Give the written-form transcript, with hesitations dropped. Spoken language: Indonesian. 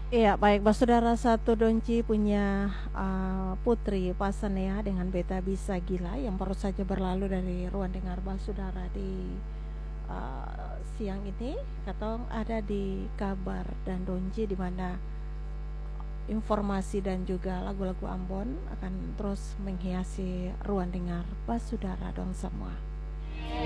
Iya, baik, Basudara satu Donci punya putri pasan ya dengan beta bisa gila yang baru saja berlalu dari ruang dengar Basudara di siang ini. Katong ada di kabar dan Donci di mana informasi dan juga lagu-lagu Ambon akan terus menghiasi ruang dengar Basudara dong semua.